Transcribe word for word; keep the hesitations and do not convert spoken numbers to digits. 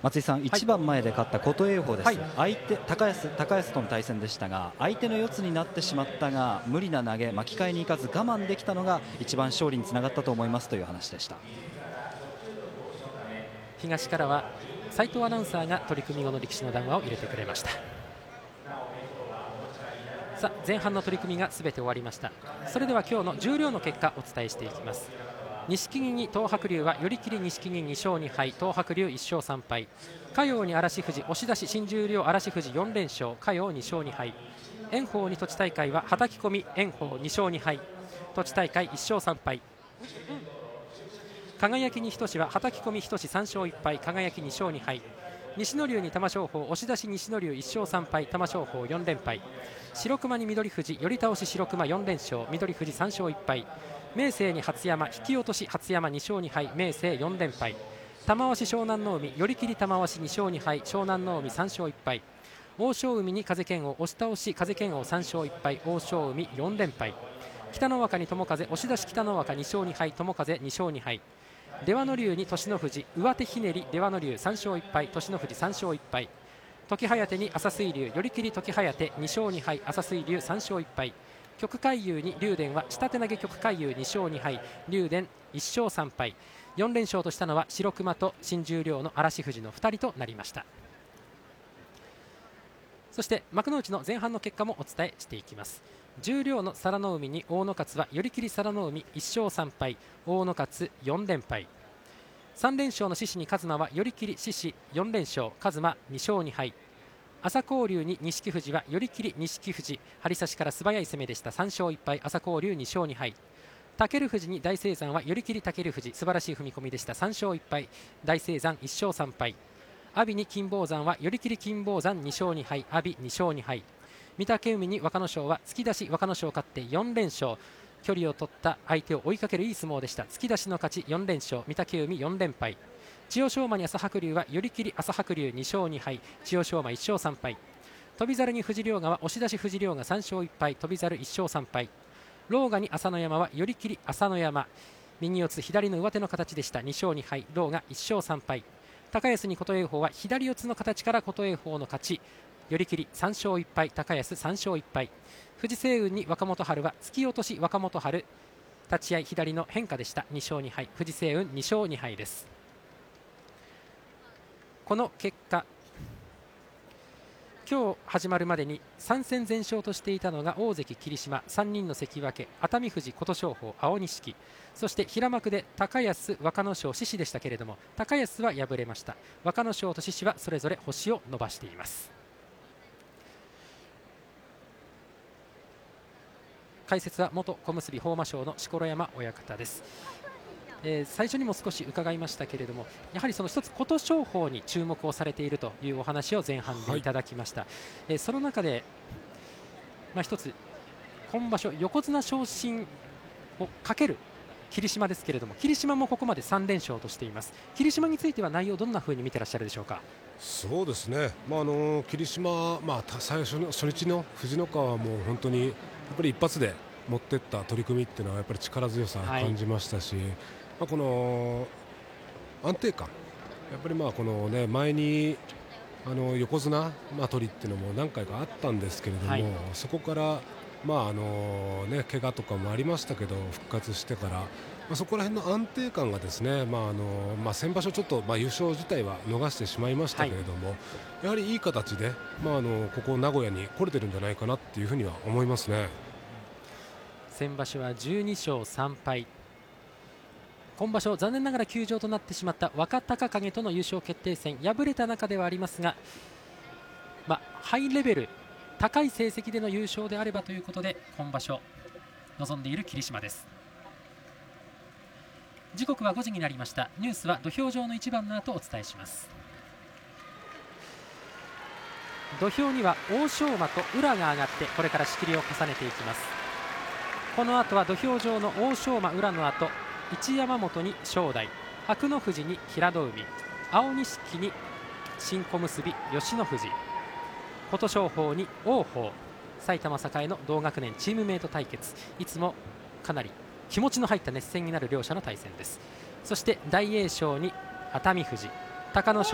松井さん、 はい、 一番前で勝った琴恵光です、 はい、 相手高安高安との対戦でしたが、相手の四つになってしまったが無理な投げ、巻き替えに行かず我慢できたのが一番勝利につながったと思いますという話でした。 東からは斉藤アナウンサーが取組後の力士の談話を入れてくれました。さあ、前半の取組がすべて終わりました。それでは今日の十両の結果お伝えしていきます。錦木に東白龍は寄り切り錦木に勝に敗、東白龍いっ勝さん敗、嘉陽に嵐富士押し出し新十両嵐富士よん連勝、嘉陽に勝に敗、炎鵬に栃大会ははたき込み炎鵬に勝に敗、栃大会いっ勝さん敗、輝に日翔ははたき込み日翔さん勝いっ敗、輝に勝に敗、西の龍に玉正鳳押し出し西の龍いっ勝さん敗、玉正鳳よん連敗、白熊に翠富士寄り倒し白熊よん連勝、翠富士さん勝いっ敗、明生に初山引き落とし初山に勝に敗、明生よん連敗、玉鷲湘南の海寄り切り玉鷲に勝に敗、湘南の海さん勝いっ敗、欧勝海に風剣王押し倒し風剣王さん勝いっ敗、欧勝海よん連敗、北の若に友風押し出し北の若に勝に敗、友風に勝に敗、出羽の龍に栃ノ富士上手ひねり出羽の龍さん勝いっ敗、栃ノ富士さん勝いっ敗、時疾に朝水龍寄り切り時疾に勝に敗、朝水龍さん勝いっ敗、旭海遊に竜電は下手投げ旭海遊に勝に敗、竜電いっ勝さん敗、よん連勝としたのは白熊と新十両の嵐富士のふたりとなりました。そして幕内の前半の結果もお伝えしていきます。十両の佐良の海に大野勝は寄り切り佐良の海いっ勝さん敗、大野勝よん連敗、さん連勝の獅司に一馬は寄り切り獅司よん連勝、一馬に勝に敗、朝紅龍に錦富士は寄り切り錦富士張り差しから素早い攻めでした、さん勝いっ敗、朝紅龍に勝に敗、武富士に大青山は寄り切り武富士素晴らしい踏み込みでした、さん勝いっ敗、大青山いっ勝さん敗、阿炎に金峰山は寄り切り金峰山に勝に敗、阿炎に勝に敗、御嶽海に若野賞は突き出し若野賞勝ってよん連勝、距離を取った相手を追いかけるいい相撲でした、突き出しの勝ちよん連勝、御嶽海よん連敗、千代翔馬に朝白龍は寄り切り朝白龍に勝に敗、千代翔馬いっ勝さん敗、翔猿に藤両川押し出し藤両がさん勝いっ敗、翔猿いっ勝さん敗、狼雅に朝乃山は寄り切り朝乃山右四つ左の上手の形でした、に勝に敗、狼雅いっ勝さん敗、高安に琴恵光は左四つの形から琴恵光の勝ち、寄り切りさん勝いっ敗、高安さん勝いっ敗、藤青雲に若元春は突き落とし若元春立ち合い左の変化でした、に勝に敗、藤青雲に勝に敗です。この結果、今日始まるまでにさん戦全勝としていたのが大関霧島、さんにんの関脇熱海富士、琴勝峰、青錦、そして平幕で高安、若野賞、獅司でしたけれども、高安は敗れました。若野賞と獅司はそれぞれ星を伸ばしています。解説は元小結豊真将の錣山親方です。えー、最初にも少し伺いましたけれども、やはりその一つ琴勝峰に注目をされているというお話を前半でいただきました。はい、えー、その中で、まあ、一つ今場所横綱昇進をかける霧島ですけれども、霧島もここまでさん連勝としています。霧島については内容どんなふうに見てらっしゃるでしょうか。 そうですね、まあ、あの霧島、まあ、最初の初日の藤ノ川も本当にやっぱり一発で持っていった取り組みっていうのはやっぱり力強さを感じましたし、はい、まあ、この安定感、やっぱりまあこの、ね、前にあの横綱、まあ、取りっていうのも何回かあったんですけれども、はい、そこからまああのね、怪我とかもありましたけど復活してから、まあ、そこら辺の安定感がですね、まああのまあ、先場所ちょっと、まあ、優勝自体は逃してしまいましたけれども、はい、やはりいい形で、まあ、あのここ名古屋に来れてるんじゃないかなっていうふうには思いますね。 先場所はじゅうに勝さん敗、今場所残念ながら休場となってしまった若隆景との優勝決定戦、敗れた中ではありますが、まあ、ハイレベル高い成績での優勝であればということで今場所臨んでいる霧島です。時刻はごじになりました。ニュースは土俵上の一番の後お伝えします。土俵には欧勝馬と宇良が上がってこれから仕切りを重ねていきます。この後は土俵上の欧勝馬、宇良の後、一山本に正代、白の富士に平戸海、青錦に新小結吉野富士、琴勝峰に王鵬、埼玉栄の同学年チームメート対決、いつもかなり気持ちの入った熱戦になる両者の対戦です。そして大栄翔に熱海富士、隆の勝